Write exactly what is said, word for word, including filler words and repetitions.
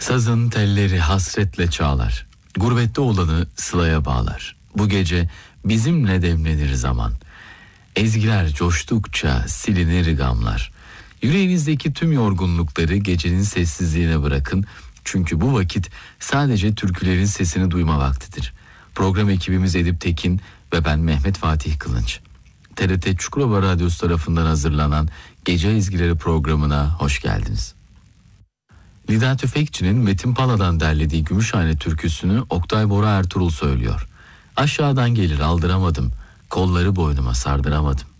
Sazın telleri hasretle çağlar, gurbette olanı sılaya bağlar. Bu gece bizimle demlenir zaman, ezgiler coştukça silinir gamlar. Yüreğinizdeki tüm yorgunlukları gecenin sessizliğine bırakın. Çünkü bu vakit sadece türkülerin sesini duyma vaktidir. Program ekibimiz Edip Tekin ve ben Mehmet Fatih Kılınç. T R T Çukurova Radyosu tarafından hazırlanan Gece Ezgileri programına hoş geldiniz. Nida Tüfekçi'nin Metin Pala'dan derlediği Gümüşhane türküsünü Oktay Bora Ertuğrul söylüyor. Aşağıdan gelir aldıramadım, kolları boynuma sardıramadım.